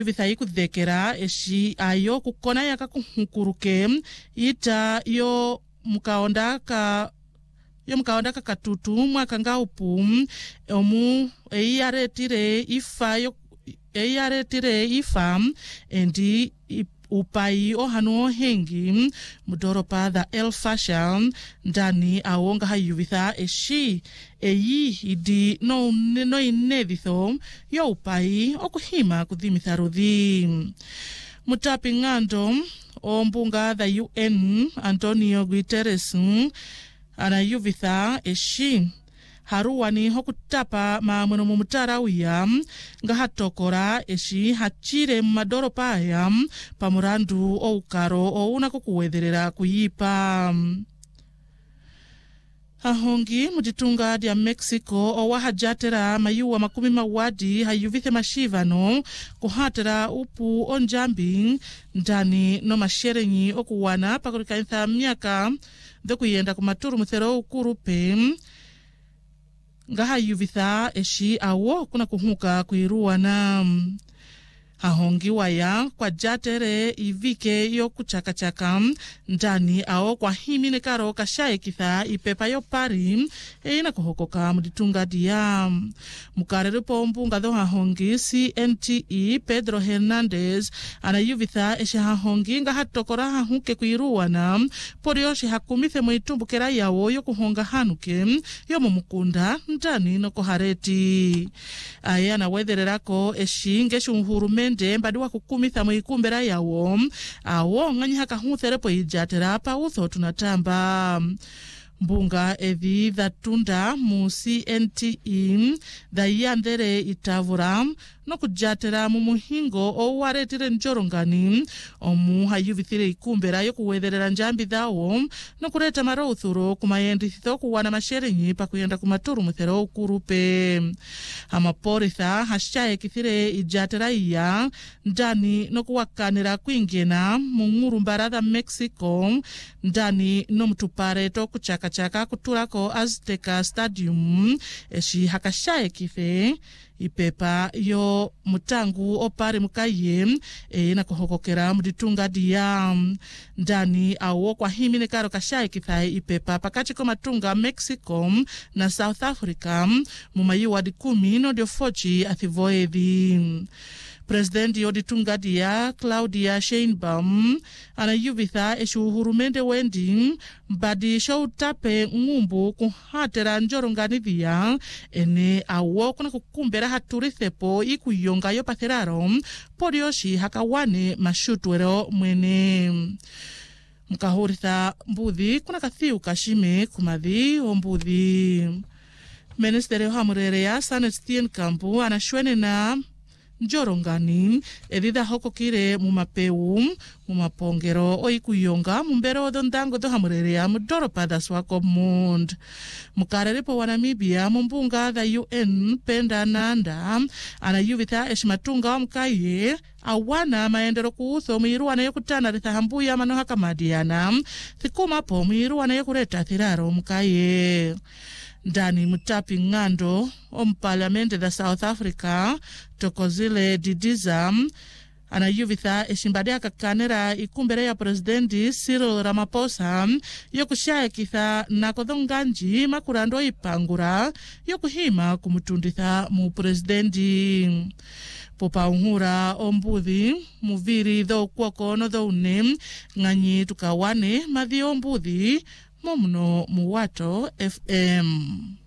Vithai kuthekera eshi ayo kukona yaka kuhukuruke ita yo mukaondaka katutu mwakanga upu omu eyaretire ifa endi upai ohanu hengi mudoropa da El Fashion ndani awonga hayuvitha eshi idi no ineditho yo upai okuhima kudhimitha rudhi mutapi ngando ombunga da UN Antonio Guterres anayuvitha eshi haruwani hokutapa mamweno mumutarawia nga hatokora eshi hachire madoropa aya pamurandu oukaro ounako kuwetherera kuyipa ahongi mutitunga dia Mexico owahajatera mayuwa 10 hayuvithe mashivano kuhatera upu onjambi ndani no masherenyi okuwana pakulikaitha myaka dhokuyenda kumaturu muthero ukurupe ngaha yuvitha eshi awo kuna kuhuka kuiruwana ahongi waya kwa jatere ivike yo kuchakachaka ndani ao kwa himine karo kashaye kitha ipepa yo pari ina kuhokoka muditunga dia mukarerupo mbunga dho ahongi CNTE Pedro Hernandez anayuvitha eshi ahongi ngaha tokora hahuke kuiruwana porioshi hakumithe muitumbukera yawo yo kuhonga hanuke yo mumukunda ndani no kohareti aya na wethererako eshi ngeshu uhurume mbadiwa kukumitha mwikumbera yawo awo nganyi hakahutherepo ijatera pa utho tunatamba mbunga evi dhatunda mu CNTE dhayandere itavura no kujatera mu muhingo owaretire njorongani omu hayuvithire ikumbera yo kuwetherera njambi dhawo no kureta marouthuro kumayendithitho kuwana masherenyi pakuyenda kumaturu muthero ukurupe amaporitha hashaye kithire ijatera iya ndani no kuwakanira kwingena mu ngurumbara dha Mexico ndani no mtupare to kuchakachaka kutulako Azteca Stadium eshi hakashaye kife ipepa yo mutangu opari mukaye na kuhokokera muditunga dia ndani awo kwa himine karo kashaye kithai ipepa pakati ko matunga Mexico na South Africa mumayiwa 10 no dio fochi athivoevi President yoditunga dia Claudia Sheinbaum anayuvitha eshu uhurumende wendi mbadi showtape ngumbu kuhatera njorongani dia ene awo kuna kukumbera haturithepo ikuyonga yo patheraro porioshi hakawane mashutwero mwene mkahuritha mbudhi kuna kathiu kashime kumadhi ombudhi Ministeri hamurere ya Sanestien Kampu anashwene na njorongani edida hoko kire mumapeu mumapongero oikuyonga mumbero dondango do hamurere ya mudoropa da Swakopmund mukarerepo wa Namibia mumbunga da UN Penda Nanda anayuvitha eshimatunga mkaye awana maendero kuutho mwiruwana yokutana rithahambuya manoha kamadiana thikumapo mwiruwana yokureta thiraro mkaye ndani mutapi ngando omparliamente da South Africa Tokozile Didiza anayuvitha eshimbadi akakanera ikumbere ya presidenti Cyril Ramaphosa yokushaya kitha nakodhonganji makurando ipangura yokuhima kumutunditha mu presidenti popa unhura ombudhi muviri dho kwoko no dho une nganyi tukawane madhi ombudhi Momuno Muwato FM.